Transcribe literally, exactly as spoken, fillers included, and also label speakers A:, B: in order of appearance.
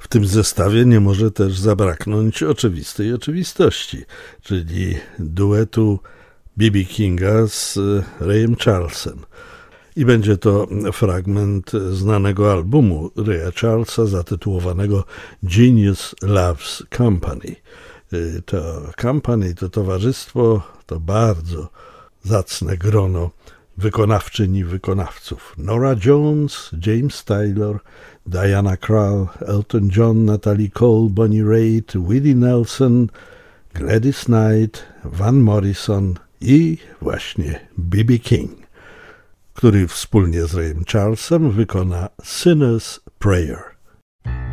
A: W tym zestawie nie może też zabraknąć oczywistej oczywistości, czyli duetu B B Kinga z Rayem Charlesem. I będzie to fragment znanego albumu Raya Charlesa zatytułowanego Genius Loves Company. To company, to towarzystwo, to bardzo zacne grono wykonawczyń i wykonawców. Norah Jones, James Taylor, Diana Krall, Elton John, Natalie Cole, Bonnie Raitt, Willie Nelson, Gladys Knight, Van Morrison i właśnie B B King, który wspólnie z Rayem Charlesem wykona Sinner's Prayer.